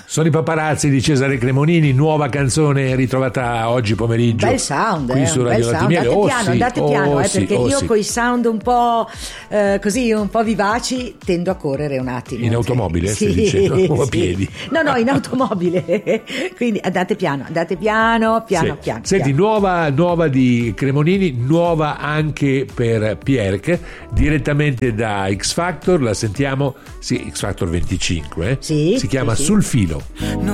Sono i paparazzi di Cesare Cremonini, nuova canzone ritrovata oggi pomeriggio. Bel sound, qui su Radio Latte Miele. Andate piano, perché io sì. con i sound un po' così, un po' vivaci, tendo a correre un attimo. In automobile, sì, stai dicendo, o a sì. piedi? No, in automobile. Quindi andate piano, Sì. piano. Senti, nuova di Cremonini, nuova anche per Pierk, direttamente da X Factor, la sentiamo, sì, X Factor 25, Sì, si chiama sì. Sul filo.